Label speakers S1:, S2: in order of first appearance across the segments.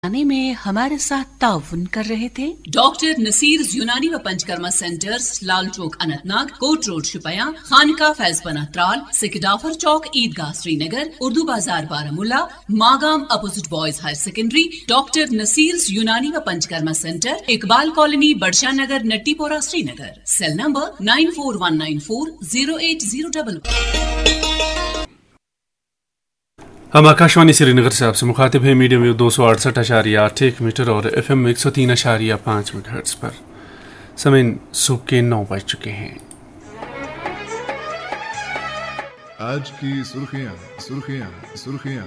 S1: आने में हमारे साथ ताउन कर रहे थे
S2: डॉक्टर नसीर यूनानी व panchakarma centres, Lal Chowk Anantnag, coat road शुपया, खानका फैजपना Tral, सिकदाफर चौक ईदगाह श्रीनगर, उर्दू बाजार Baramulla, Magam opposite boys higher secondary. Doctor Naseer यूनानी व पंचकर्मा सेंटर, इकबाल कॉलोनी, बड़शा नगर, नट्टीपोरा श्रीनगर। Cell number 9419408000।
S3: हम आकाशवाणी श्रीनगर से आपसे मुखातिब है मीडियम वेव 268.8 मीटर और FM 103.5 मेगाहर्ट्ज पर। समय सुबह के 9 बज चुके हैं।
S4: आज की सुर्खियां सुर्खियां सुर्खियां।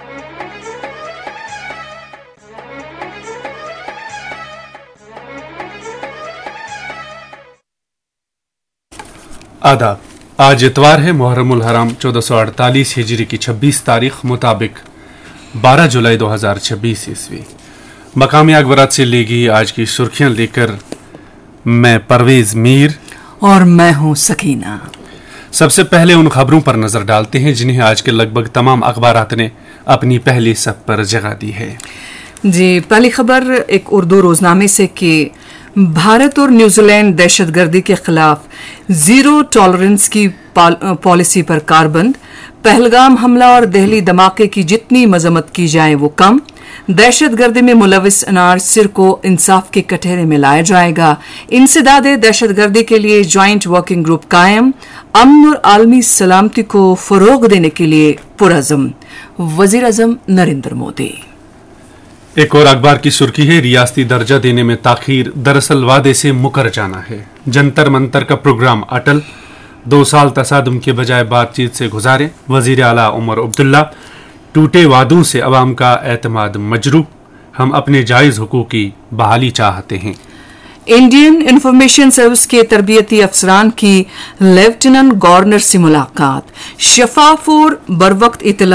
S3: आदाब। आज इतवार है, मुहर्रमुल हराम 1448 हिजरी की 26 तारीख मुताबिक 12 जुलाई 2026 ईस्वी। मकामी अखबारात से लेगी आज की सुर्खियां लेकर मैं परवेज मीर
S5: और मैं हूं सकीना।
S3: सबसे पहले उन खबरों पर नजर डालते हैं जिन्हें आज के लगभग तमाम अखबारात ने अपनी पहली सफ़ पर जगह दी है।
S5: जी, पहली खबर एक उर्दू रोजनामे से कि भारत और न्यूजीलैंड दहशतगर्दी के खिलाफ जीरो टॉलरेंस की पॉलिसी पर कारबंद। पहलगाम हमला और दिल्ली धमाके की जितनी मजम्मत की जाए वो कम। दहशतगर्दी में मुलविस अनार सिर को इंसाफ के कटहरे में लाया जाएगा। इंसदादे दहशतगर्दी के लिए ज्वाइंट वर्किंग ग्रुप कायम। अमन और आलमी सलामती को फरोग देने के लिए पुरअज़म वजीर आज़म नरेंद्र मोदी।
S3: एक और अखबार की सुर्खी है, रियासती दर्जा देने में ताखीर, दरअसल वादे से मुकर जाना है। जंतर मंतर का प्रोग्राम अटल, 2 साल तसादुम के बजाय बातचीत से गुजारे वजीर आला उमर अब्दुल्ला। टूटे वादों से अवाम का एतमाद मजरूह, हम अपने जायज हुकूक की बहाली चाहते हैं।
S5: इंडियन इंफॉर्मेशन सर्विस के तरबियती अफसरान की लेफ्टिनेंट गवर्नर से मुलाकात। शफाफ और बरवक्त इतला